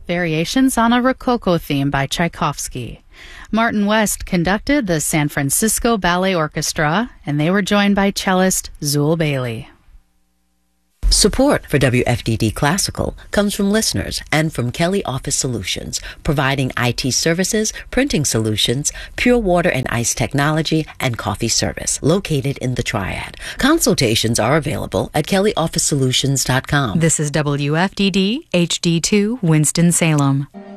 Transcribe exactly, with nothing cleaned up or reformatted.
Variations on a Rococo Theme by Tchaikovsky. Martin West conducted the San Francisco Ballet Orchestra, and they were joined by cellist Zool Bailey. Support for W F D D Classical comes from listeners and from Kelly Office Solutions, providing I T services, printing solutions, pure water and ice technology, and coffee service, located in the Triad. Consultations are available at kelly office solutions dot com. This is W F D D H D two Winston-Salem.